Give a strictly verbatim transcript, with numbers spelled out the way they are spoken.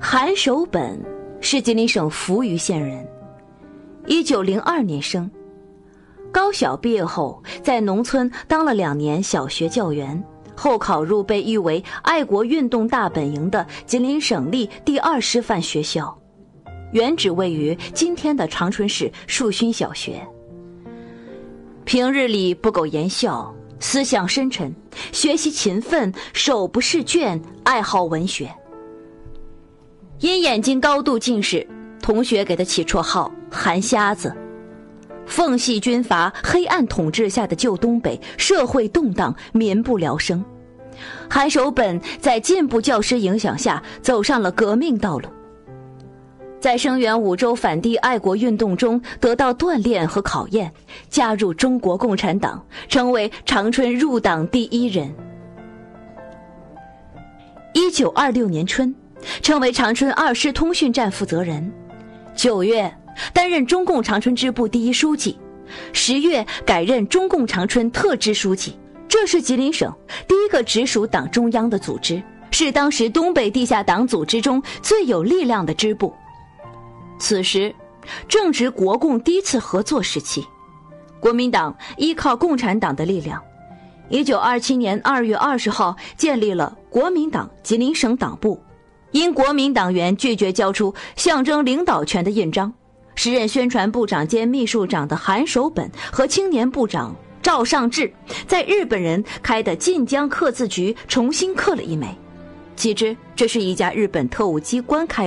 韩守本是吉林省扶余县人，一九零二年生。高小毕业后，在农村当了两年小学教员，后考入被誉为爱国运动大本营的吉林省立第二师范学校，原址位于今天的长春市树勋小学。平日里不苟言笑，思想深沉，学习勤奋，手不释卷，爱好文学。因眼睛高度近视，同学给他起绰号韩瞎子。奉系军阀黑暗统治下的旧东北，社会动荡，民不聊生。韩守本在进步教师影响下走上了革命道路，在声援五洲反帝爱国运动中得到锻炼和考验，加入中国共产党，成为长春入党第一人。一九二六年春，成为长春二师通讯站负责人。九月，担任中共长春支部第一书记。十月，改任中共长春特支书记。这是吉林省第一个直属党中央的组织，是当时东北地下党组织中最有力量的支部。此时正值国共第一次合作时期，国民党依靠共产党的力量，一九二七年二月二十号建立了国民党吉林省党部。因国民党员拒绝交出象征领导权的印章，时任宣传部长兼秘书长的韩守本和青年部长赵尚志在日本人开的晋江刻字局重新刻了一枚，岂知这是一家日本特务机关开